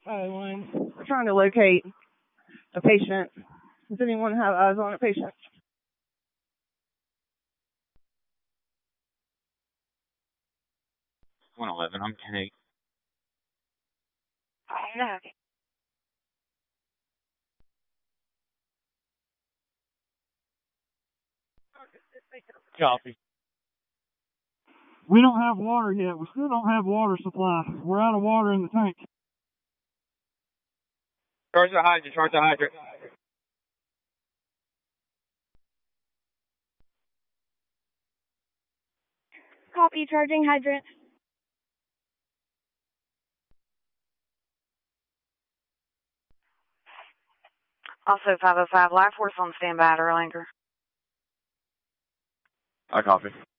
We're trying to locate a patient. Does anyone have eyes on a patient? $111, I'm Kenny. No. Copy. We don't have water yet. We still don't have water supply. We're out of water in the tank. Charge the hydrant. Copy, charging hydrant. Also 505, Life Force on standby at Erlanger. I copy.